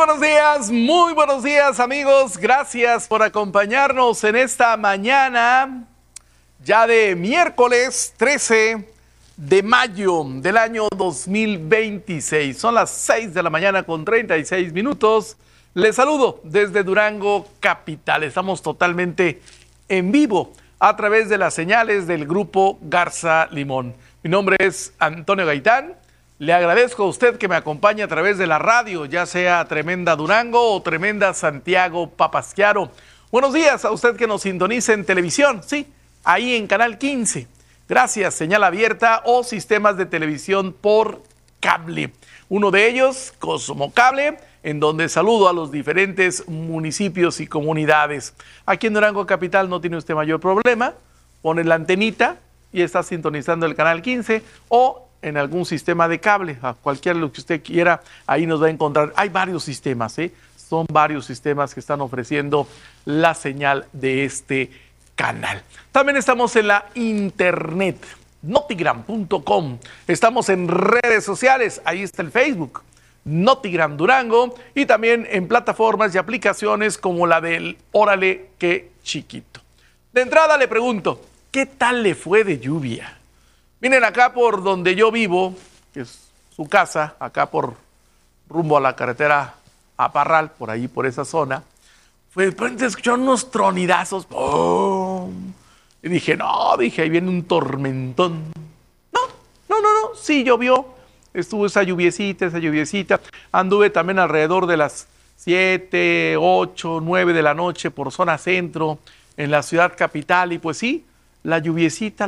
Muy buenos días amigos, gracias por acompañarnos en esta mañana ya de miércoles 13 de mayo del año 2026. Son las 6 de la mañana con 36 minutos. Les saludo desde Durango, capital. Estamos totalmente en vivo a través de las señales del grupo Garza Limón. Mi nombre es Antonio Gaitán. Le agradezco a usted que me acompañe a través de la radio, ya sea Tremenda Durango o Tremenda Santiago Papasquiaro. Buenos días a usted que nos sintoniza en televisión, sí, ahí en Canal 15. Gracias, señal abierta o sistemas de televisión por cable. Uno de ellos, Cosmo Cable, en donde saludo a los diferentes municipios y comunidades. Aquí en Durango Capital no tiene usted mayor problema, pone la antenita y está sintonizando el Canal 15 o en algún sistema de cable, a cualquiera lo que usted quiera, ahí nos va a encontrar. Hay varios sistemas, son varios sistemas que están ofreciendo la señal de este canal. También estamos en la internet, notigram.com. Estamos en redes sociales, ahí está el Facebook, Notigram Durango, y también en plataformas y aplicaciones como la del Órale Qué Chiquito. De entrada le pregunto, ¿qué tal le fue de lluvia? Miren, acá por donde yo vivo, que es su casa, acá por rumbo a la carretera a Parral, por ahí, por esa zona, de repente escucharon unos tronidazos. ¡Pum! Y dije, ahí viene un tormentón. No, sí llovió. Estuvo esa lluviecita. Anduve también alrededor de las 7, 8, 9 de la noche por zona centro, en la ciudad capital, y pues sí, la lluviecita,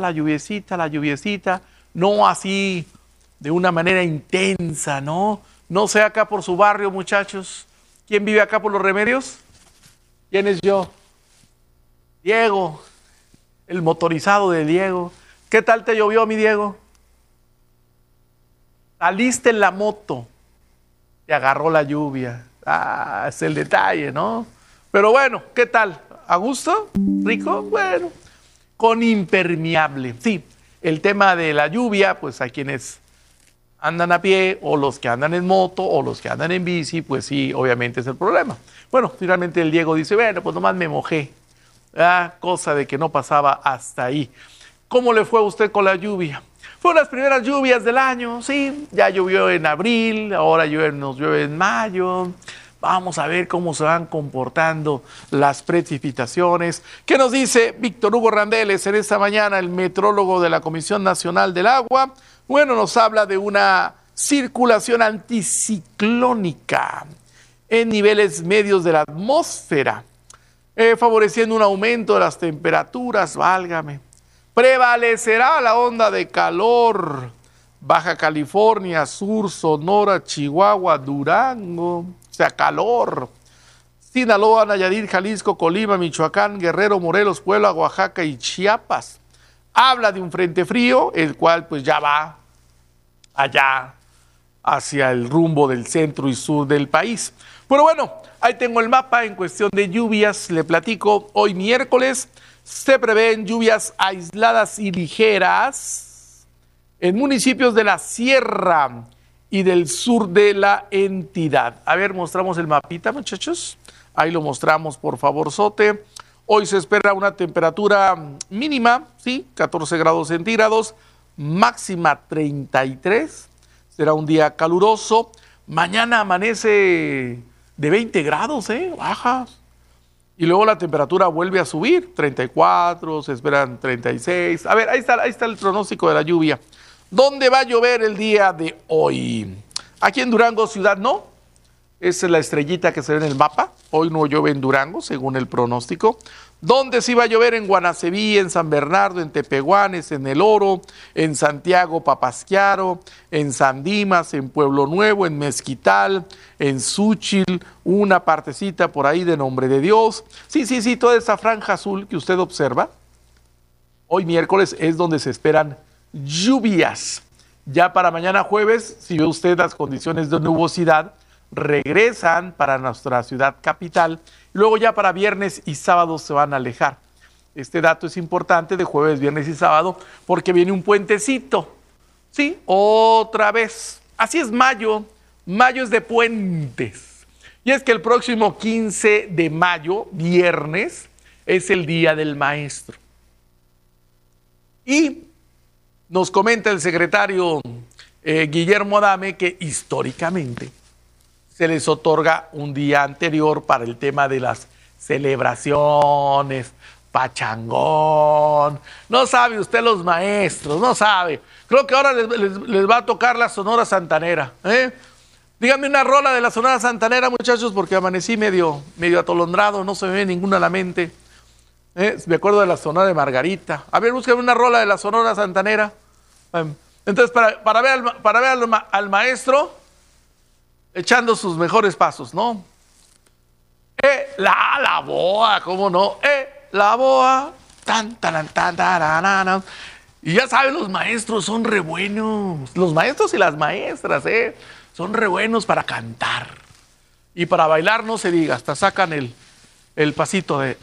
no así de una manera intensa, ¿no? No sé acá por su barrio, muchachos. ¿Quién vive acá por Los Remedios? ¿Quién es yo? Diego, el motorizado de Diego. ¿Qué tal te llovió, mi Diego? Saliste en la moto, te agarró la lluvia. Es el detalle, ¿no? Pero bueno, ¿qué tal? ¿A gusto? ¿Rico? Bueno. Con impermeable. Sí, el tema de la lluvia, pues a quienes andan a pie o los que andan en moto o los que andan en bici, pues sí, obviamente es el problema. Bueno, finalmente el Diego dice, bueno, pues nomás me mojé. Cosa de que no pasaba hasta ahí. ¿Cómo le fue a usted con la lluvia? Fueron las primeras lluvias del año, sí, ya llovió en abril, ahora nos llueve en mayo. Vamos a ver cómo se van comportando las precipitaciones. ¿Qué nos dice Víctor Hugo Randeles en esta mañana, el metrólogo de la Comisión Nacional del Agua? Bueno, nos habla de una circulación anticiclónica en niveles medios de la atmósfera, favoreciendo un aumento de las temperaturas, válgame. Prevalecerá la onda de calor. Baja California, Sur, Sonora, Chihuahua, Durango, o sea, calor. Sinaloa, Nayarit, Jalisco, Colima, Michoacán, Guerrero, Morelos, Puebla, Oaxaca y Chiapas. Habla de un frente frío, el cual pues ya va allá hacia el rumbo del centro y sur del país. Pero bueno, ahí tengo el mapa en cuestión de lluvias. Le platico, hoy miércoles se prevén lluvias aisladas y ligeras en municipios de la sierra y del sur de la entidad. A ver, mostramos el mapita, muchachos. Ahí lo mostramos, por favor, Sote. Hoy se espera una temperatura mínima, sí, 14 grados centígrados, máxima 33. Será un día caluroso. Mañana amanece de 20 grados, bajas. Y luego la temperatura vuelve a subir, 34, se esperan 36. A ver, ahí está el pronóstico de la lluvia. ¿Dónde va a llover el día de hoy? Aquí en Durango ciudad no. Esa es la estrellita que se ve en el mapa. Hoy no llueve en Durango, según el pronóstico. ¿Dónde sí va a llover? En Guanaceví, en San Bernardo, en Tepehuanes, en El Oro, en Santiago Papasquiaro, en San Dimas, en Pueblo Nuevo, en Mezquital, en Xúchitl, una partecita por ahí de Nombre de Dios. Sí, toda esa franja azul que usted observa. Hoy miércoles es donde se esperan lluvias. Ya para mañana jueves, si ve usted las condiciones de nubosidad, regresan para nuestra ciudad capital. Luego ya para viernes y sábado se van a alejar. Este dato es importante de jueves, viernes y sábado porque viene un puentecito. Sí, otra vez. Así es mayo. Mayo es de puentes. Y es que el próximo 15 de mayo, viernes, es el Día del Maestro. Y nos comenta el secretario Guillermo Adame que históricamente se les otorga un día anterior para el tema de las celebraciones, pachangón. No sabe usted los maestros, no sabe. Creo que ahora les va a tocar la Sonora Santanera. Díganme una rola de la Sonora Santanera, muchachos, porque amanecí medio atolondrado, no se me ve ninguna a la mente. Me acuerdo de la Sonora de Margarita. A ver, búsquenme una rola de la Sonora Santanera. Entonces, para ver al maestro echando sus mejores pasos, ¿no? La boa, ¿cómo no? La boa, tan, tan, tan, tan. Y ya saben, los maestros son re buenos. Los maestros y las maestras, son re buenos para cantar. Y para bailar no se diga, hasta sacan el pasito de...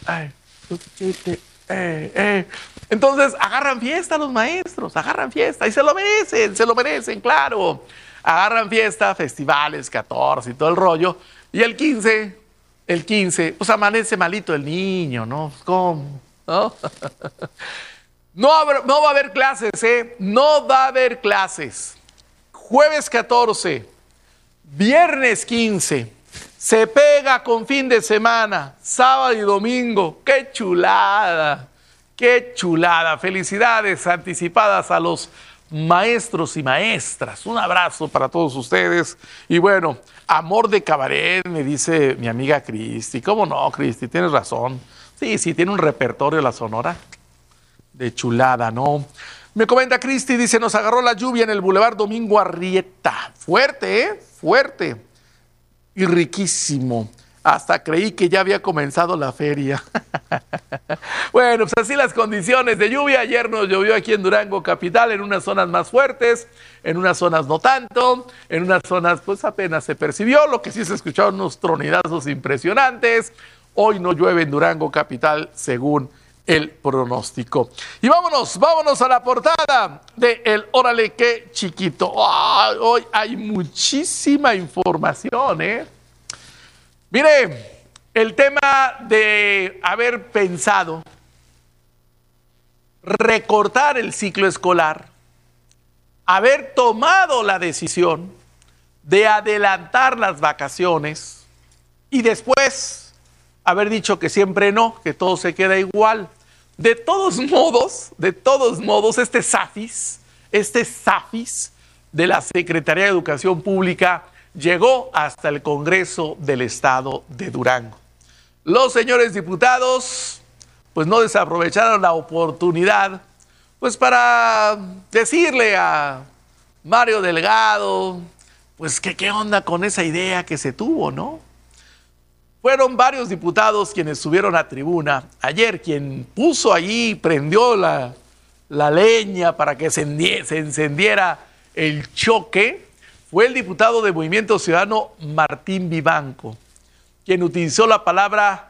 Entonces agarran fiesta los maestros, agarran fiesta y se lo merecen, claro. Agarran fiesta, festivales, 14 y todo el rollo. Y el 15, pues amanece malito el niño, ¿no? ¿Cómo? ¿No? No va a haber clases, no va a haber clases. Jueves 14, viernes 15, se pega con fin de semana, sábado y domingo. ¡Qué chulada! ¡Qué chulada! Felicidades anticipadas a los maestros y maestras. Un abrazo para todos ustedes. Y bueno, amor de cabaret, me dice mi amiga Cristi. ¿Cómo no, Cristi? Tienes razón. Sí, tiene un repertorio la Sonora de chulada, ¿no? Me comenta Cristi, dice, nos agarró la lluvia en el Boulevard Domingo Arrieta. Fuerte, fuerte. Y riquísimo. Hasta creí que ya había comenzado la feria. Bueno, pues así las condiciones de lluvia. Ayer nos llovió aquí en Durango capital, en unas zonas más fuertes, en unas zonas no tanto, en unas zonas pues apenas se percibió. Lo que sí se escucharon unos tronidazos impresionantes. Hoy no llueve en Durango capital según el pronóstico. Y vámonos a la portada de el Órale Qué Chiquito. Hoy hay muchísima información, Mire, el tema de haber pensado recortar el ciclo escolar, haber tomado la decisión de adelantar las vacaciones y después haber dicho que siempre no, que todo se queda igual. De todos modos, este SAFIS de la Secretaría de Educación Pública llegó hasta el Congreso del Estado de Durango. Los señores diputados, pues no desaprovecharon la oportunidad, pues para decirle a Mario Delgado, pues que qué onda con esa idea que se tuvo, ¿no? Fueron varios diputados quienes subieron a tribuna. Ayer quien puso allí, prendió la leña para que se encendiera el choque, fue el diputado de Movimiento Ciudadano Martín Vivanco, quien utilizó la palabra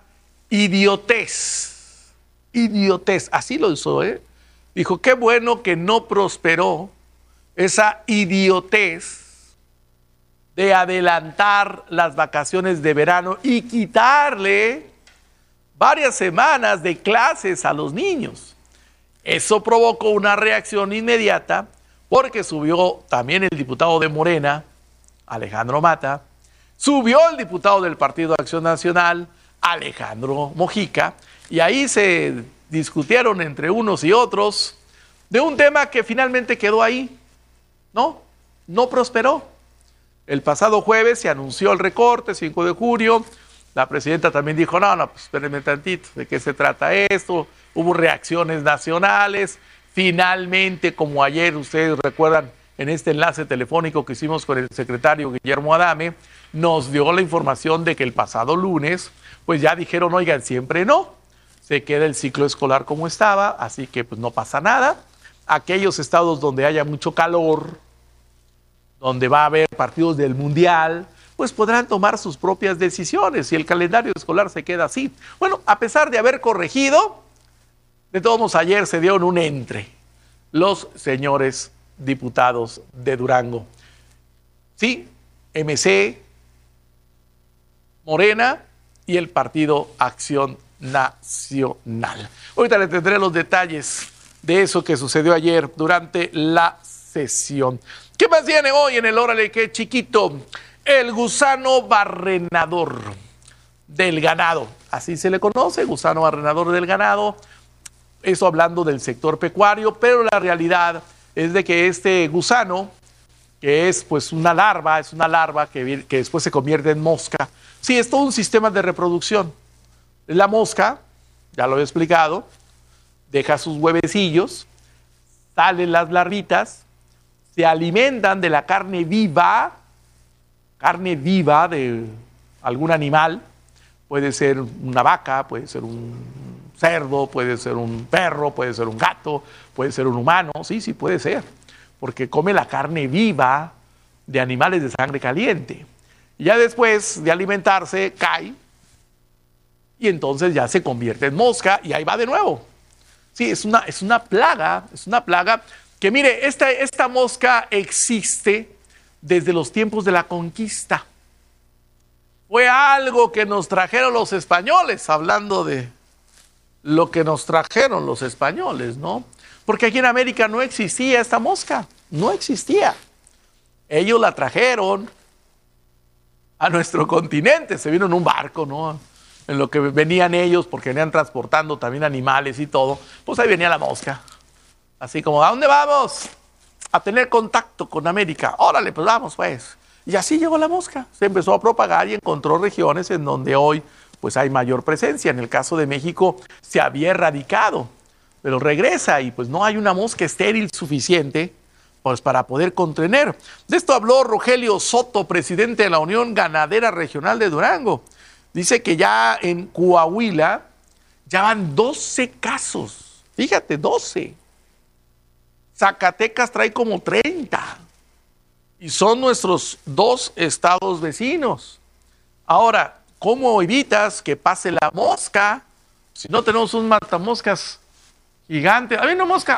idiotez. Idiotez, así lo usó, Dijo, qué bueno que no prosperó esa idiotez de adelantar las vacaciones de verano y quitarle varias semanas de clases a los niños. Eso provocó una reacción inmediata porque subió también el diputado de Morena, Alejandro Mata, subió el diputado del Partido Acción Nacional, Alejandro Mojica, y ahí se discutieron entre unos y otros de un tema que finalmente quedó ahí, no prosperó. El pasado jueves se anunció el recorte, 5 de junio, la presidenta también dijo, no, pues espérenme tantito, ¿de qué se trata esto? Hubo reacciones nacionales. Finalmente, como ayer ustedes recuerdan en este enlace telefónico que hicimos con el secretario Guillermo Adame, nos dio la información de que el pasado lunes, pues ya dijeron, oigan, siempre no, se queda el ciclo escolar como estaba, así que pues no pasa nada. Aquellos estados donde haya mucho calor, donde va a haber partidos del Mundial, pues podrán tomar sus propias decisiones y el calendario escolar se queda así. Bueno, a pesar de haber corregido, de todos modos, ayer se dieron un entre los señores diputados de Durango. Sí, MC, Morena y el Partido Acción Nacional. Ahorita le tendré los detalles de eso que sucedió ayer durante la sesión. ¿Qué más viene hoy en el Órale Qué Chiquito? El gusano barrenador del ganado. Así se le conoce, gusano barrenador del ganado. Eso hablando del sector pecuario, pero la realidad es de que este gusano, que es pues una larva que después se convierte en mosca. Sí, es todo un sistema de reproducción. La mosca, ya lo he explicado, deja sus huevecillos, salen las larvitas, se alimentan de la carne viva de algún animal, puede ser una vaca, puede ser un cerdo, puede ser un perro, puede ser un gato, puede ser un humano, sí puede ser, porque come la carne viva de animales de sangre caliente. Y ya después de alimentarse, cae, y entonces ya se convierte en mosca, y ahí va de nuevo. Sí, es una plaga que mire, esta mosca existe desde los tiempos de la conquista. Fue algo que nos trajeron los españoles, hablando de lo que nos trajeron los españoles, ¿no? Porque aquí en América no existía esta mosca, no existía. Ellos la trajeron a nuestro continente, se vino en un barco, ¿no? En lo que venían ellos, porque venían transportando también animales y todo, pues ahí venía la mosca. Así como, ¿a dónde vamos? A tener contacto con América. Órale, pues vamos, pues. Y así llegó la mosca. Se empezó a propagar y encontró regiones en donde hoy pues hay mayor presencia. En el caso de México se había erradicado, pero regresa y pues no hay una mosca estéril suficiente pues para poder contener. De esto habló Rogelio Soto, presidente de la Unión Ganadera Regional de Durango. Dice que ya en Coahuila ya van 12 casos. Fíjate, 12. Zacatecas trae como 30. Y son nuestros 2 estados vecinos. Ahora, ¿cómo evitas que pase la mosca? Si no tenemos un matamoscas gigante. Hay una mosca.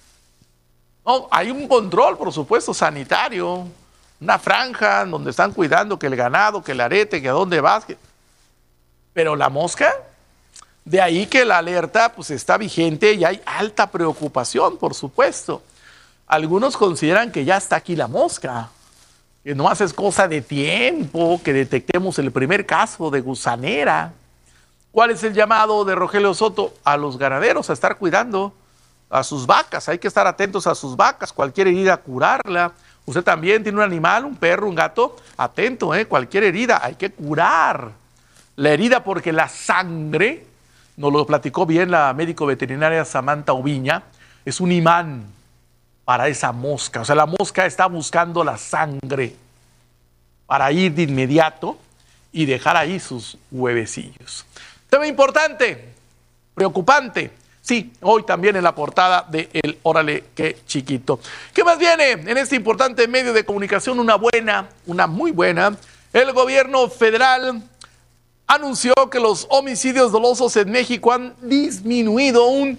No, hay un control, por supuesto, sanitario. Una franja donde están cuidando que el ganado, que el arete, que a dónde vas. Pero la mosca, de ahí que la alerta pues está vigente y hay alta preocupación, por supuesto. Algunos consideran que ya está aquí la mosca, que nomás es cosa de tiempo que detectemos el primer caso de gusanera. ¿Cuál es el llamado de Rogelio Soto? A los ganaderos a estar cuidando a sus vacas, hay que estar atentos a sus vacas, cualquier herida curarla. Usted también tiene un animal, un perro, un gato, atento, cualquier herida hay que curar la herida porque la sangre, nos lo platicó bien la médico veterinaria Samantha Ubiña, es un imán para esa mosca. O sea, la mosca está buscando la sangre para ir de inmediato y dejar ahí sus huevecillos. Tema importante, preocupante. Sí, hoy también en la portada de El Órale Qué Chiquito. ¿Qué más viene en este importante medio de comunicación? Una muy buena. El gobierno federal anunció que los homicidios dolosos en México han disminuido un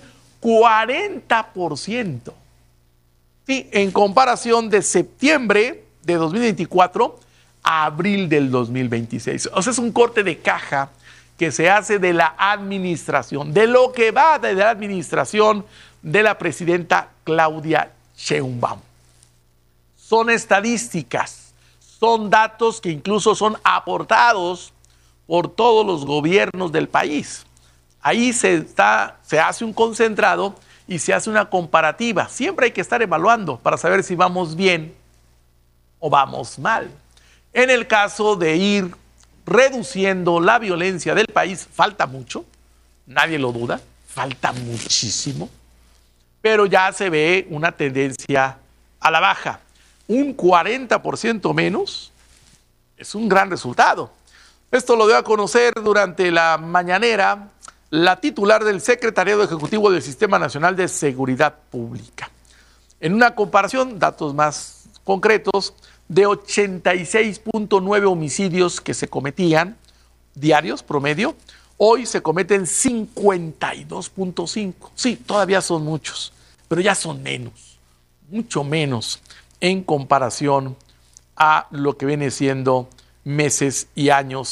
40%. Sí, en comparación de septiembre de 2024 a abril del 2026. O sea, es un corte de caja que se hace de la administración, de lo que va de la administración de la presidenta Claudia Sheinbaum. Son estadísticas, son datos que incluso son aportados por todos los gobiernos del país. Ahí se hace un concentrado y se hace una comparativa. Siempre hay que estar evaluando para saber si vamos bien o vamos mal. En el caso de ir reduciendo la violencia del país, falta mucho, nadie lo duda, falta muchísimo, pero ya se ve una tendencia a la baja. Un 40% menos es un gran resultado. Esto lo dio a conocer durante la mañanera la titular del Secretariado Ejecutivo del Sistema Nacional de Seguridad Pública. En una comparación, datos más concretos, de 86.9 homicidios que se cometían diarios promedio, hoy se cometen 52.5. Sí, todavía son muchos, pero ya son menos, mucho menos en comparación a lo que viene siendo meses y años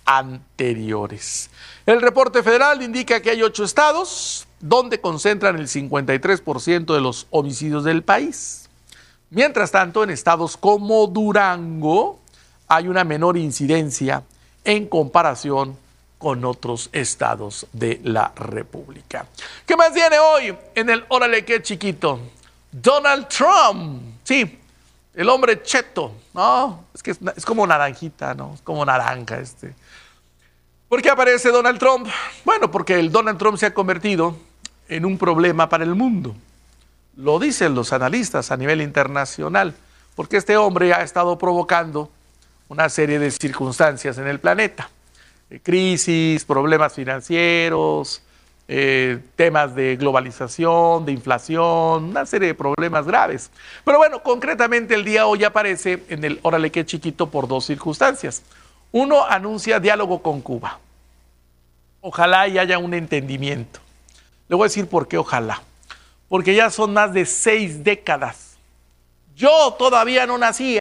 anteriores. El reporte federal indica que hay 8 estados donde concentran el 53% de los homicidios del país. Mientras tanto, en estados como Durango hay una menor incidencia en comparación con otros estados de la República. ¿Qué más viene hoy en el Órale Qué Chiquito? Donald Trump, sí, el hombre cheto, ¿no? Es que es como naranjita, ¿no? Es como naranja este. ¿Por qué aparece Donald Trump? Bueno, porque el Donald Trump se ha convertido en un problema para el mundo. Lo dicen los analistas a nivel internacional, porque este hombre ha estado provocando una serie de circunstancias en el planeta. Crisis, problemas financieros, temas de globalización, de inflación, una serie de problemas graves. Pero bueno, concretamente el día hoy aparece en el Órale Qué Chiquito por 2 circunstancias. Uno, anuncia diálogo con Cuba. Ojalá y haya un entendimiento. Le voy a decir por qué ojalá. Porque ya son más de 6 décadas. Yo todavía no nacía.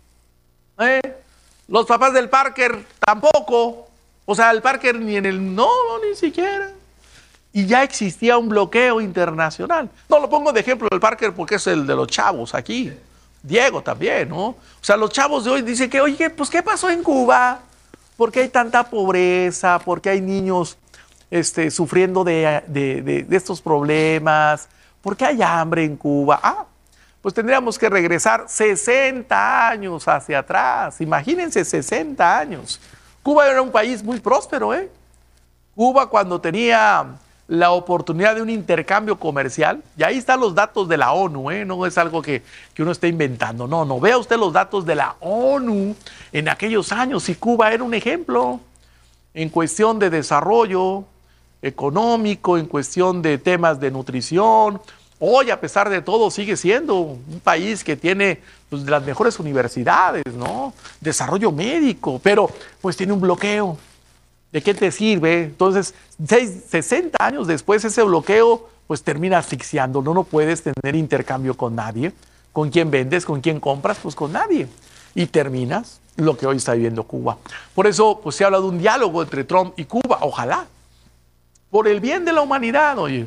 Los papás del Parker tampoco. O sea, el Parker ni en el... No, ni siquiera. Y ya existía un bloqueo internacional. No, lo pongo de ejemplo el Parker porque es el de los chavos aquí. Diego también, ¿no? O sea, los chavos de hoy dicen que, oye, pues, ¿qué pasó en Cuba? ¿Por qué hay tanta pobreza? ¿Por qué hay niños sufriendo de estos problemas? ¿Por qué hay hambre en Cuba? Ah, pues tendríamos que regresar 60 años hacia atrás. Imagínense, 60 años. Cuba era un país muy próspero, ¿eh? Cuba, cuando tenía la oportunidad de un intercambio comercial, y ahí están los datos de la ONU, no es algo que uno esté inventando, no, vea usted los datos de la ONU en aquellos años, y Cuba era un ejemplo en cuestión de desarrollo económico, en cuestión de temas de nutrición. Hoy, a pesar de todo, sigue siendo un país que tiene pues, las mejores universidades, ¿no? Desarrollo médico, pero pues tiene un bloqueo. ¿De qué te sirve? Entonces, 60 años después, ese bloqueo pues termina asfixiando. No puedes tener intercambio con nadie. ¿Con quién vendes? ¿Con quién compras? Pues con nadie. Y terminas lo que hoy está viviendo Cuba. Por eso pues, se habla de un diálogo entre Trump y Cuba. Ojalá. Por el bien de la humanidad, oye.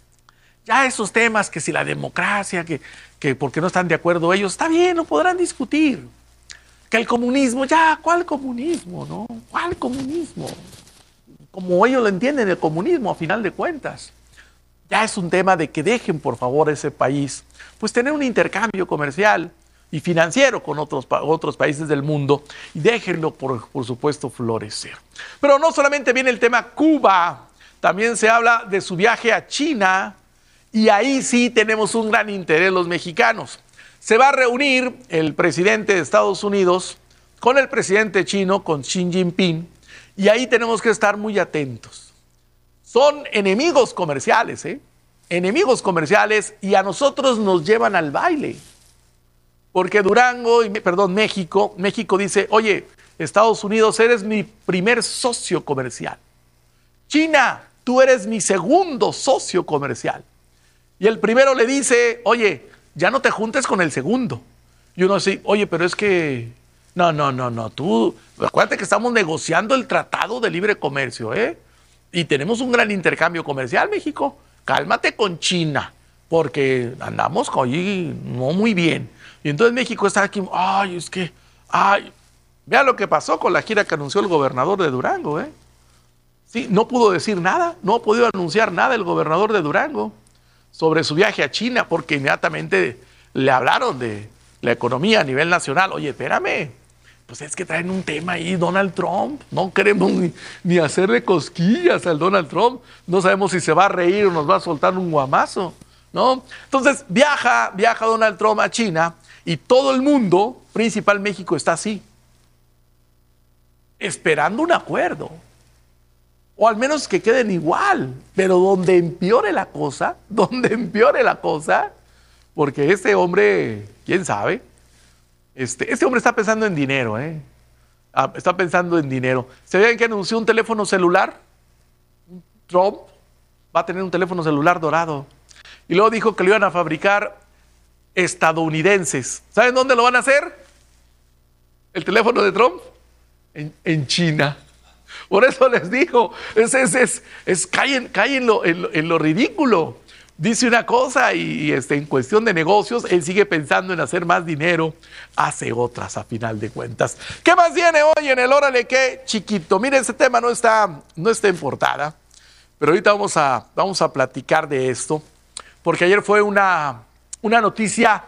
Ya esos temas, que si la democracia, que porque no están de acuerdo ellos, está bien, lo podrán discutir. Que el comunismo, ya, ¿cuál comunismo, no? ¿Cuál comunismo? Como ellos lo entienden, el comunismo, a final de cuentas. Ya es un tema de que dejen, por favor, ese país, pues tener un intercambio comercial y financiero con otros países del mundo y déjenlo, por supuesto, florecer. Pero no solamente viene el tema Cuba, también se habla de su viaje a China. Y ahí sí tenemos un gran interés los mexicanos. Se va a reunir el presidente de Estados Unidos con el presidente chino, con Xi Jinping, y ahí tenemos que estar muy atentos. Son enemigos comerciales, enemigos comerciales, y a nosotros nos llevan al baile. Porque México dice, oye, Estados Unidos, eres mi primer socio comercial. China, tú eres mi segundo socio comercial. Y el primero le dice, oye, ya no te juntes con el segundo. Y uno dice, oye, pero es que, no, tú, acuérdate que estamos negociando el Tratado de Libre Comercio, y tenemos un gran intercambio comercial, México. Cálmate con China, porque andamos ahí no muy bien. Y entonces México está aquí, vea lo que pasó con la gira que anunció el gobernador de Durango, Sí, no pudo decir nada, no ha podido anunciar nada el gobernador de Durango sobre su viaje a China, porque inmediatamente le hablaron de la economía a nivel nacional. Oye, espérame, pues es que traen un tema ahí, Donald Trump, no queremos ni hacerle cosquillas al Donald Trump, no sabemos si se va a reír o nos va a soltar un guamazo, ¿no? Entonces viaja Donald Trump a China y todo el mundo, principal México, está así, esperando un acuerdo. O al menos que queden igual, pero donde empeore la cosa, porque este hombre, quién sabe, este hombre está pensando en dinero, está pensando en dinero. ¿Se vean que anunció un teléfono celular? Trump va a tener un teléfono celular dorado. Y luego dijo que lo iban a fabricar estadounidenses. ¿Saben dónde lo van a hacer? El teléfono de Trump, en China. Por eso les digo, cae en lo ridículo. Dice una cosa y en cuestión de negocios, él sigue pensando en hacer más dinero, hace otras a final de cuentas. ¿Qué más viene hoy en el Órale Qué Chiquito? Mire, ese tema no está en portada, pero ahorita vamos a platicar de esto, porque ayer fue una noticia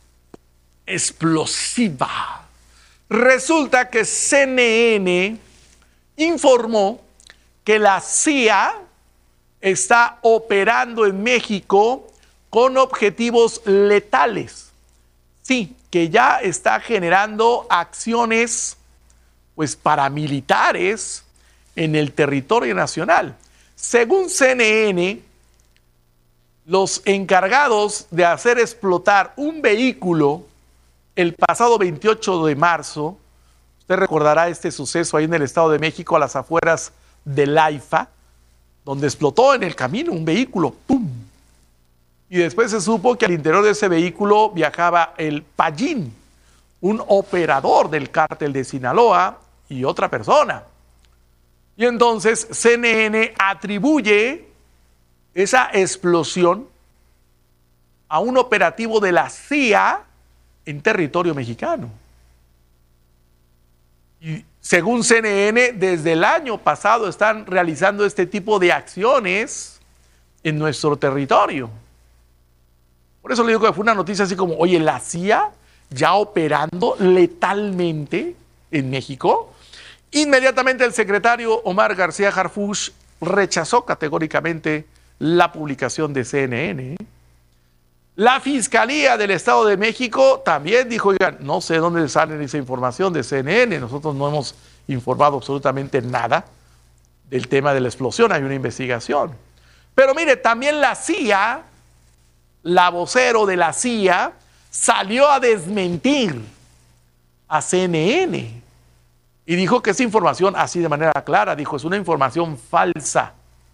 explosiva. Resulta que CNN informó que la CIA está operando en México con objetivos letales. Sí, que ya está generando acciones pues paramilitares en el territorio nacional. Según CNN, los encargados de hacer explotar un vehículo el pasado 28 de marzo, usted recordará este suceso ahí en el Estado de México, a las afueras de Laifa, donde explotó en el camino un vehículo, ¡pum! Y después se supo que al interior de ese vehículo viajaba el Pallín, un operador del cártel de Sinaloa y otra persona. Y entonces CNN atribuye esa explosión a un operativo de la CIA en territorio mexicano. Y según CNN, desde el año pasado están realizando este tipo de acciones en nuestro territorio. Por eso le digo que fue una noticia así como, oye, la CIA ya operando letalmente en México. Inmediatamente el secretario Omar García Harfuch rechazó categóricamente la publicación de CNN. La Fiscalía del Estado de México también dijo, oigan, no sé dónde sale esa información de CNN, nosotros no hemos informado absolutamente nada del tema de la explosión, hay una investigación. Pero mire, también la CIA, la vocero de la CIA, salió a desmentir a CNN y dijo que esa información, así de manera clara, dijo, es una información falsa,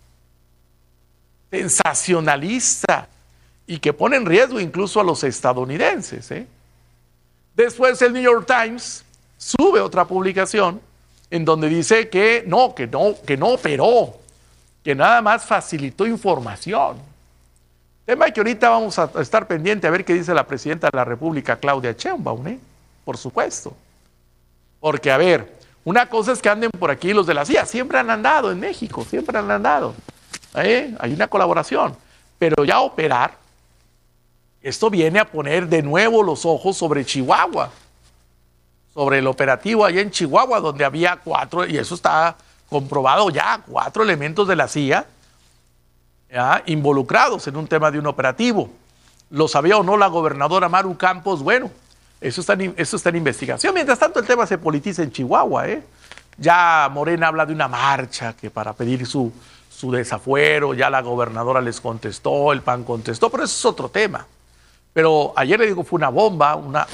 sensacionalista, y que pone en riesgo incluso a los estadounidenses. Después el New York Times sube otra publicación en donde dice que no operó, que nada más facilitó información. Tema que ahorita vamos a estar pendiente a ver qué dice la presidenta de la República, Claudia Sheinbaum, por supuesto. Porque, a ver, una cosa es que anden por aquí los de la CIA, siempre han andado en México, siempre han andado. Hay una colaboración, pero ya operar, esto viene a poner de nuevo los ojos sobre Chihuahua, sobre el operativo allá en Chihuahua, donde había 4, y eso está comprobado ya, 4 elementos de la CIA ya, involucrados en un tema de un operativo. ¿Lo sabía o no la gobernadora Maru Campos? Bueno, eso está en investigación. Mientras tanto, el tema se politiza en Chihuahua. Ya Morena habla de una marcha que para pedir su desafuero, ya la gobernadora les contestó, el PAN contestó, pero eso es otro tema. Pero ayer le digo, fue una bomba, una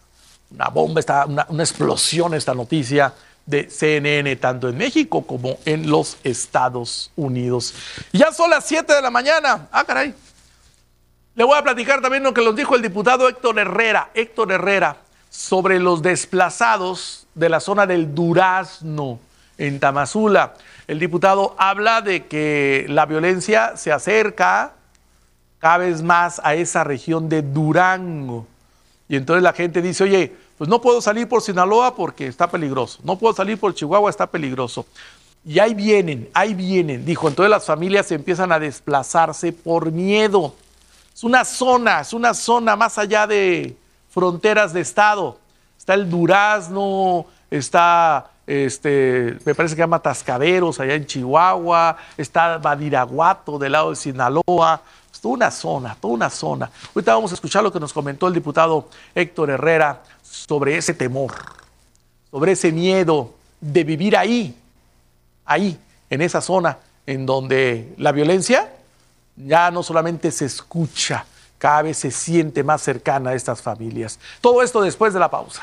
explosión esta noticia de CNN, tanto en México como en los Estados Unidos. Y ya son las 7 de la mañana. Ah, caray. Le voy a platicar también lo que nos dijo el diputado Héctor Herrera, sobre los desplazados de la zona del Durazno, en Tamazula. El diputado habla de que la violencia se acerca cada vez más a esa región de Durango. Y entonces la gente dice, oye, pues no puedo salir por Sinaloa porque está peligroso. No puedo salir por Chihuahua, está peligroso. Y ahí vienen, dijo. Entonces las familias empiezan a desplazarse por miedo. Es una zona más allá de fronteras de estado. Está el Durazno, está, me parece que se llama Atascaderos, allá en Chihuahua, está Badiraguato, del lado de Sinaloa. Toda una zona. Ahorita vamos a escuchar lo que nos comentó el diputado Héctor Herrera sobre ese temor, sobre ese miedo de vivir ahí, en esa zona en donde la violencia ya no solamente se escucha, cada vez se siente más cercana a estas familias. Todo esto después de la pausa.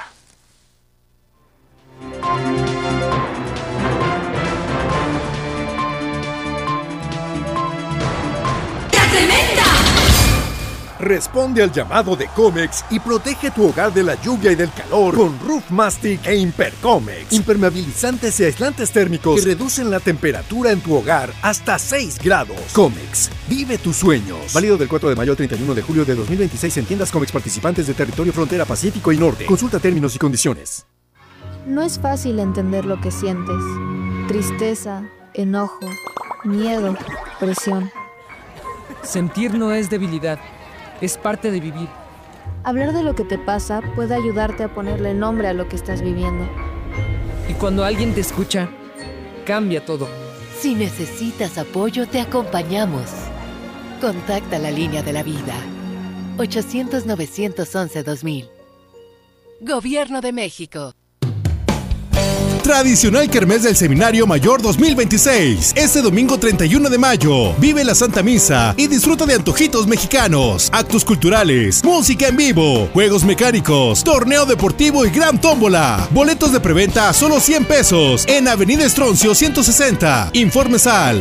Responde al llamado de Comex y protege tu hogar de la lluvia y del calor con Roof Mastic e Impercomex. Impermeabilizantes y aislantes térmicos que reducen la temperatura en tu hogar hasta 6 grados. Comex, vive tus sueños. Válido del 4 de mayo al 31 de julio de 2026 en tiendas Comex participantes de territorio frontera Pacífico y Norte. Consulta términos y condiciones. No es fácil entender lo que sientes. Tristeza, enojo, miedo, presión. Sentir no es debilidad, es parte de vivir. Hablar de lo que te pasa puede ayudarte a ponerle nombre a lo que estás viviendo. Y cuando alguien te escucha, cambia todo. Si necesitas apoyo, te acompañamos. Contacta la línea de la vida. 800-911-2000. Gobierno de México. Tradicional Kermés del Seminario Mayor 2026. Este domingo 31 de mayo. Vive la Santa Misa y disfruta de antojitos mexicanos, actos culturales, música en vivo, juegos mecánicos, torneo deportivo y gran tómbola. Boletos de preventa a solo 100 pesos en Avenida Estroncio 160. Informes al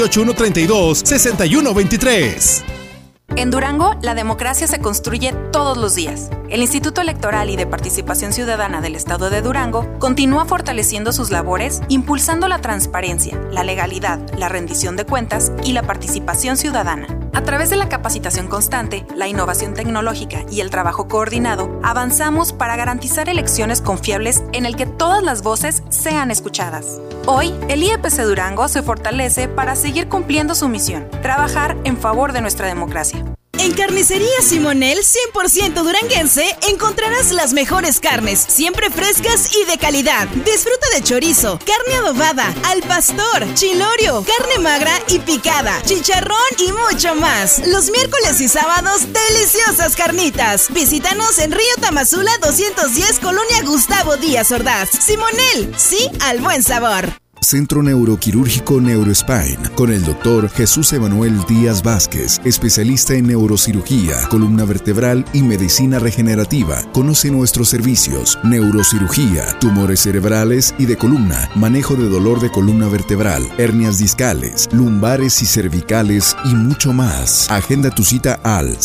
618-132-6123. En Durango, la democracia se construye todos los días. El Instituto Electoral y de Participación Ciudadana del Estado de Durango continúa fortaleciendo sus labores, impulsando la transparencia, la legalidad, la rendición de cuentas y la participación ciudadana. A través de la capacitación constante, la innovación tecnológica y el trabajo coordinado, avanzamos para garantizar elecciones confiables en el que todas las voces sean escuchadas. Hoy, el IEPC Durango se fortalece para seguir cumpliendo su misión, trabajar en favor de nuestra democracia. En Carnicería Simonel 100% duranguense encontrarás las mejores carnes, siempre frescas y de calidad. Disfruta de chorizo, carne adobada, al pastor, chilorio, carne magra y picada, chicharrón y mucho más. Los miércoles y sábados, deliciosas carnitas. Visítanos en Río Tamazula 210, Colonia Gustavo Díaz Ordaz. Simonel, sí al buen sabor. Centro Neuroquirúrgico Neurospine, con el doctor Jesús Emanuel Díaz Vázquez, especialista en neurocirugía, columna vertebral y medicina regenerativa. Conoce nuestros servicios: neurocirugía, tumores cerebrales y de columna, manejo de dolor de columna vertebral, hernias discales, lumbares y cervicales y mucho más. Agenda tu cita al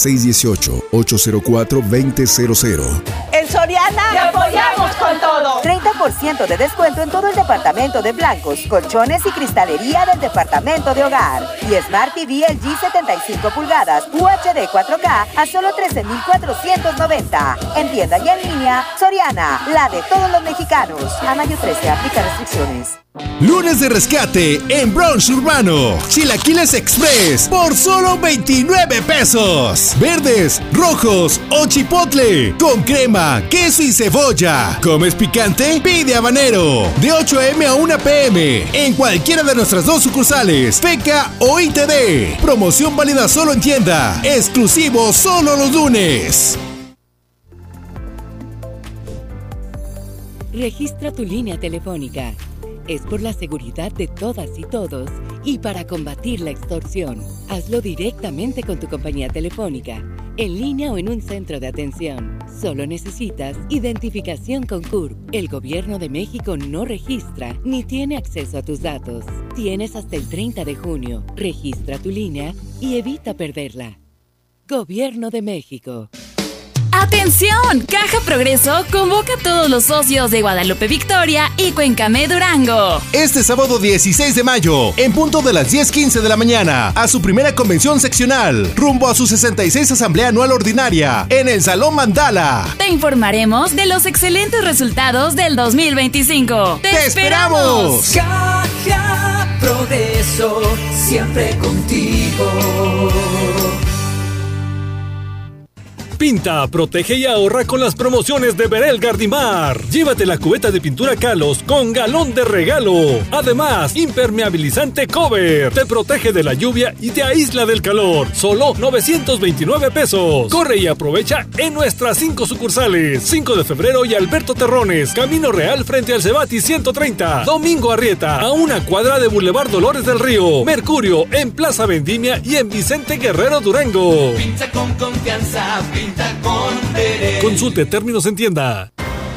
618-804-2000. En Soriana te apoyamos con todo. 30% de descuento en todo el departamento de blancos, colchones y cristalería del departamento de hogar. Y Smart TV LG 75 pulgadas UHD 4K a solo 13,490. En tienda y en línea, Soriana, la de todos los mexicanos. A mayo 13, aplica restricciones. Lunes de rescate en Brunch Urbano. Chilaquiles Express por solo 29 pesos. Verdes, rojos o chipotle. Con crema, queso y cebolla. ¿Comes picante? Pide habanero. De 8 a.m. a 1 p.m. En cualquiera de nuestras dos sucursales, PECA o ITD. Promoción válida solo en tienda. Exclusivo solo los lunes. Registra tu línea telefónica. Es por la seguridad de todas y todos y para combatir la extorsión. Hazlo directamente con tu compañía telefónica, en línea o en un centro de atención. Solo necesitas identificación con CURP. El Gobierno de México no registra ni tiene acceso a tus datos. Tienes hasta el 30 de junio. Registra tu línea y evita perderla. Gobierno de México. ¡Atención! Caja Progreso convoca a todos los socios de Guadalupe Victoria y Cuencamé Durango. Este sábado 16 de mayo, en punto de las 10:15 de la mañana, a su primera convención seccional, rumbo a su 66 Asamblea Anual Ordinaria, en el Salón Mandala. Te informaremos de los excelentes resultados del 2025. ¡Te esperamos! Caja Progreso, siempre contigo. Pinta, protege y ahorra con las promociones de Berel Gardimar. Llévate la cubeta de pintura Kalos con galón de regalo. Además, impermeabilizante Cover. Te protege de la lluvia y te aísla del calor. Solo 929 pesos. Corre y aprovecha en nuestras 5 sucursales. 5 de febrero y Alberto Terrones. Camino Real frente al Cebati 130. Domingo Arrieta, a una cuadra de Boulevard Dolores del Río. Mercurio, en Plaza Vendimia y en Vicente Guerrero Durango. Pinta con confianza, pinta con Berel. Consulte términos en tienda.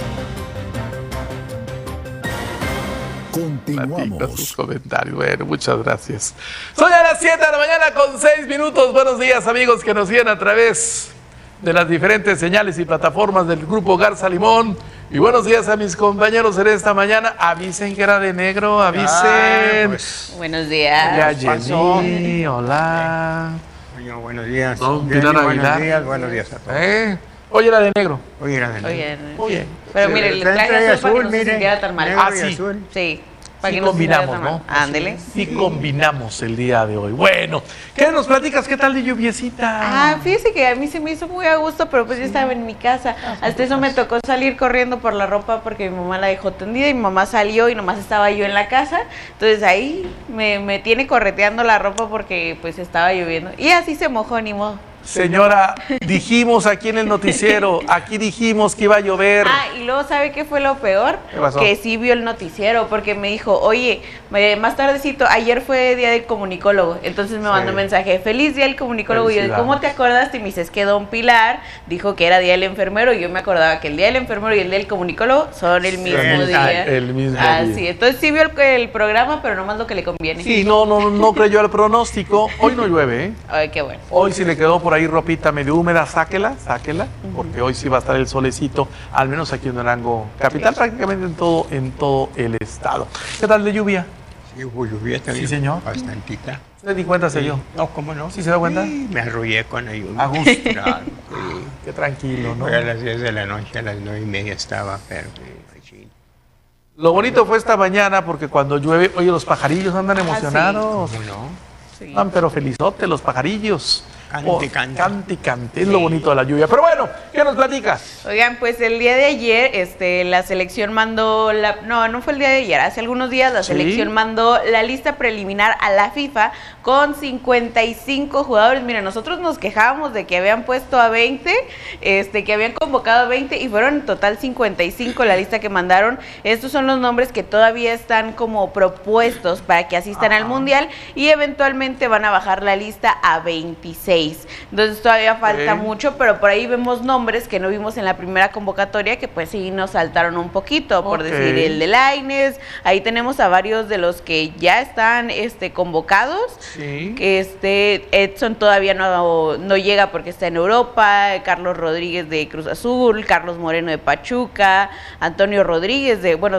Continuamos. Sus comentarios. Bueno, muchas gracias. Son ya las 7 de la mañana con 6 minutos. Buenos días, amigos que nos siguen a través de las diferentes señales y plataformas del Grupo Garza Limón. Y buenos días a mis compañeros en esta mañana. Avisen que era de negro, avisen. Pues, buenos días. Hola, Jenny, hola. Buenos días. Don Pilar Aguilar. Buenos días a todos. Hoy era de negro. Hoy era de negro. Muy bien. Pero mire, el traje azul para que no se sintiera tan mal. Sí. Sí. Sí combinamos, ¿no? Ándele. Sí combinamos el día de hoy. Bueno, ¿qué nos platicas? ¿Qué tal de lluviecita? Fíjese que a mí se me hizo muy a gusto, pero pues yo estaba en mi casa. Hasta eso me tocó salir corriendo por la ropa porque mi mamá la dejó tendida y mi mamá salió y nomás estaba yo en la casa. Entonces ahí me tiene correteando la ropa porque pues estaba lloviendo. Y así se mojó, ni modo. Señora, dijimos aquí en el noticiero, aquí dijimos que iba a llover. Y luego, ¿sabe qué fue lo peor? ¿Qué pasó? Que sí vio el noticiero, porque me dijo, oye, más tardecito, ayer fue día del comunicólogo, entonces me mandó un mensaje, feliz día del comunicólogo, y yo, ¿cómo te acordaste? Y me dice, es que don Pilar dijo que era día del enfermero, y yo me acordaba que el día del enfermero y el día del comunicólogo son el mismo día. El mismo día. Sí, entonces sí vio el programa, pero nomás lo que le conviene. Sí, no creyó al pronóstico. Hoy no llueve, ¿eh? Ay, qué bueno. Hoy sí le quedó por ahí ropita medio húmeda, sáquela, porque hoy sí va a estar el solecito, al menos aquí en Durango capital, prácticamente en todo el estado. ¿Qué tal de lluvia? Sí, hubo lluvia también. Sí, señor. Bastantita. ¿Se di cuenta, se dio? No, ¿cómo no? ¿Sí se da cuenta? Sí, me arrullé con la lluvia. A gusto. Claro, sí. Qué tranquilo, ¿no? Fue a las 10 de la noche, a las 9:30 estaba, pero sí. Lo bonito fue esta mañana porque cuando llueve, oye, los pajarillos andan emocionados. ¿Cómo no? Sí. Andan pero felizotes los pajarillos. Cante. Es lo bonito de la lluvia. Pero bueno, ¿qué nos platicas? Oigan, pues el día de ayer, la selección mandó no fue el día de ayer, hace algunos días la selección mandó la lista preliminar a la FIFA con 55 jugadores. Miren, nosotros nos quejábamos de que habían puesto a 20, que habían convocado a 20 y fueron en total 55 la lista que mandaron. Estos son los nombres que todavía están como propuestos para que asistan al Mundial y eventualmente van a bajar la lista a 26. Entonces todavía falta mucho, pero por ahí vemos nombres que no vimos en la primera convocatoria que pues sí nos saltaron un poquito, por decir el de Lainez. Ahí tenemos a varios de los que ya están convocados. Sí. Edson todavía no llega porque está en Europa. Carlos Rodríguez de Cruz Azul, Carlos Moreno de Pachuca, Antonio Rodríguez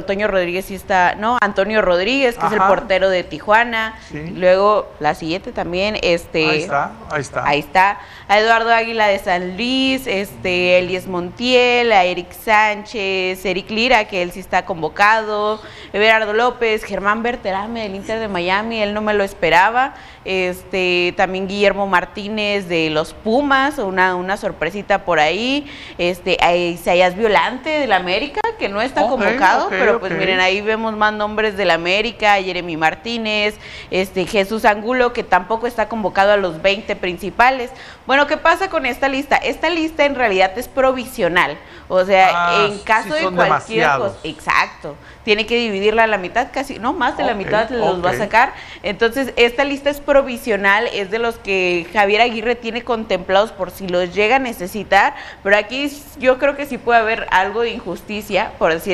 Antonio Rodríguez, que es el portero de Tijuana. Sí. Luego la siguiente también, Ahí está. A Eduardo Águila de San Luis, Elies Montiel, a Eric Sánchez, Eric Lira, que él sí está convocado, Everardo López, Germán Berterame del Inter de Miami, él no me lo esperaba. También Guillermo Martínez de los Pumas, una sorpresita por ahí. A Isaías Violante del América, que no está convocado, pero pues miren, ahí vemos más nombres del América, Jeremy Martínez, Jesús Angulo, que tampoco está convocado a los 20 principales. Bueno, ¿qué pasa con esta lista? Esta lista en realidad es provisional, o sea, en caso de cualquier cosa, exacto, tiene que dividirla a la mitad, casi, no, más de la mitad los va a sacar. Entonces, esta lista es provisional, es de los que Javier Aguirre tiene contemplados por si los llega a necesitar, pero aquí yo creo que sí puede haber algo de injusticia, por decir